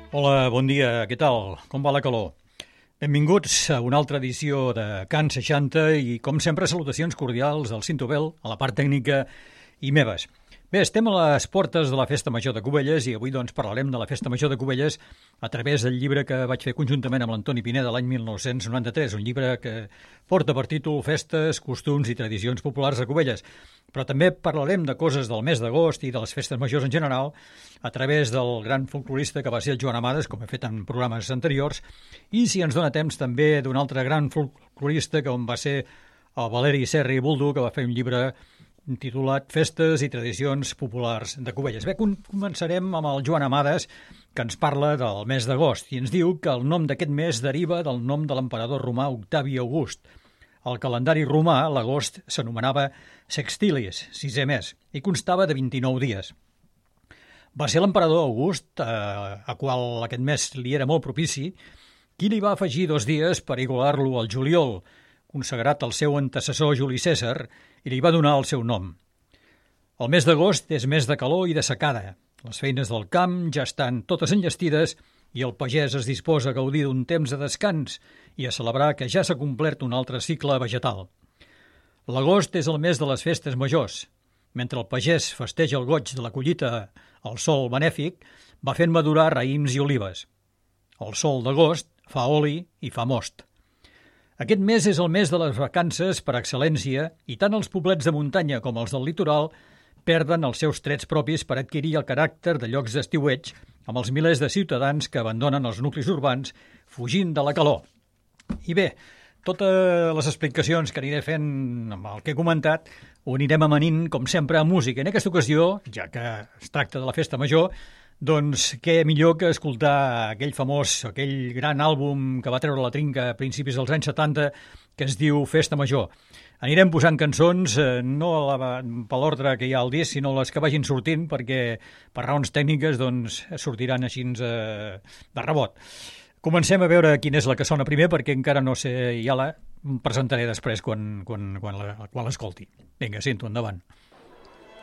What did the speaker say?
Hola, bon dia, què tal? Com va la calor? Benvinguts a una altra edició de Can 60 i, com sempre, salutacions cordials al Cinto Bel, a la part tècnica i meves. Bé, estem a les portes de la Festa Major de Cubelles i avui doncs parlarem de la Festa Major de Cubelles a través del llibre que vaig fer conjuntament amb l'Antoni Pineda l'any 1993, un llibre que porta per títol Festes, costums i tradicions populars de Cubelles. Però també parlarem de coses del mes d'agost i de les festes majors en general a través del gran folclorista que va ser el Joan Amades, com he fet en programes anteriors, i si ens dona temps també d'un altre gran folclorista com va ser el Valeri Serra i Buldú, que va fer un llibre titulat Festes i tradicions populars de Cubelles. Bé, començarem amb el Joan Amades, que ens parla del mes d'agost, i ens diu que el nom d'aquest mes deriva del nom de l'emperador romà Octavi August. Al calendari romà, l'agost s'anomenava Sextilis, sisè mes, i constava de 29 dies. Va ser l'emperador August, a qual aquest mes li era molt propici, qui li va afegir 2 dies per igualar-lo al juliol, consagrat al seu antecessor Juli Cèsar, i li va donar el seu nom. El mes d'agost és mes de calor i de secada. Les feines del camp ja estan totes enllestides i el pagès es disposa a gaudir d'un temps de descans i a celebrar que ja s'ha complert un altre cicle vegetal. L'agost és el mes de les festes majors. Mentre el pagès festeja el goig de la collita al sol benèfic, va fent madurar raïms i olives. El sol d'agost fa oli i fa most. Aquest mes és el mes de les vacances per excel·lència i tant els poblets de muntanya com els del litoral perden els seus trets propis per adquirir el caràcter de llocs d'estiueig amb els milers de ciutadans que abandonen els nuclis urbans fugint de la calor. I bé, totes les explicacions que aniré fent amb el que he comentat ho anirem amanint, com sempre, a música. En aquesta ocasió, ja que es tracta de la festa major, doncs què millor que escoltar aquell gran àlbum que va treure la Trinca a principis dels anys 70, que es diu Festa Major. Anirem posant cançons, no per l'ordre que hi ha al disc, sinó les que vagin sortint, perquè per raons tècniques doncs, sortiran així de rebot. Comencem a veure quina és la que sona primer, perquè encara no sé, ja la presentaré després quan l'escolti. Vinga, sento, endavant.